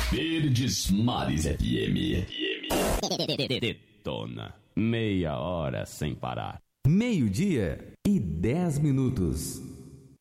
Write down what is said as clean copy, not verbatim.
Verdes Mares FM. Detona. Meia hora sem parar. 12:10.